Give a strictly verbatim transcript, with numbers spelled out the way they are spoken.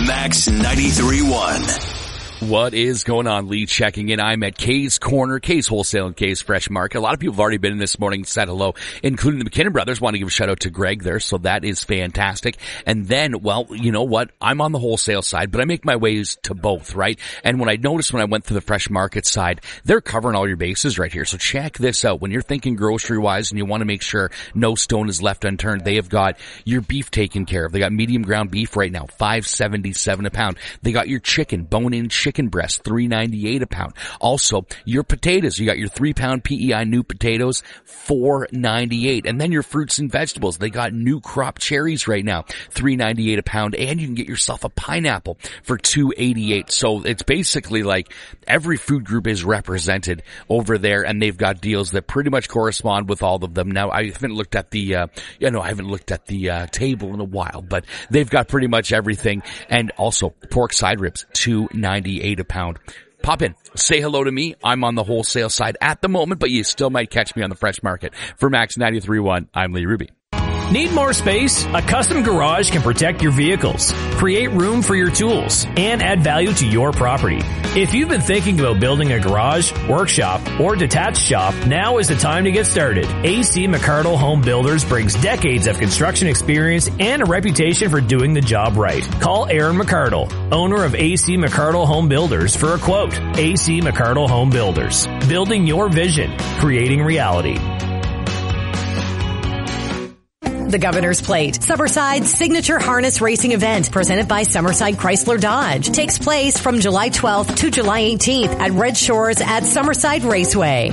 Max ninety-three point one. What is going on? Lee checking in. I'm at Kay's Corner, Kay's Wholesale and Kay's Fresh Market. A lot of people have already been in this morning, said hello, including the McKinnon brothers. Want to give a shout out to Greg there, so that is fantastic. And then, well, you know what? I'm on the wholesale side, but I make my ways to both, right? And when I noticed when I went to the Fresh Market side, they're covering all your bases right here. So check this out. When you're thinking grocery-wise and you want to make sure no stone is left unturned, they have got your beef taken care of. They got medium ground beef right now, five seventy-seven a pound. They got your chicken, bone-in chicken breast, three ninety-eight a pound. Also, your potatoes, you got your three pound P E I new potatoes, four ninety-eight. And then your fruits and vegetables, they got new crop cherries right now, three ninety-eight a pound, and you can get yourself a pineapple for two eighty-eight. So it's basically like every food group is represented over there, and they've got deals that pretty much correspond with all of them. Now, I haven't looked at the, uh, you know, I haven't looked at the, uh, table in a while, but they've got pretty much everything. And also, pork side ribs, two ninety-eight a pound. Pop in, say hello to me. I'm on the wholesale side at the moment, but you still might catch me on the Fresh Market. For Max ninety-three point one, I'm Lee Ruby. Need more space? A custom garage can protect your vehicles, create room for your tools, and add value to your property. If you've been thinking about building a garage, workshop, or detached shop, now is the time to get started. A C McArdle Home Builders brings decades of construction experience and a reputation for doing the job right. Call Aaron McArdle, owner of A C McArdle Home Builders, for a quote. A C McArdle Home Builders. Building your vision, creating reality. The Governor's Plate, Summerside's signature harness racing event presented by Summerside Chrysler Dodge, takes place from July twelfth to July eighteenth at Red Shores at Summerside Raceway.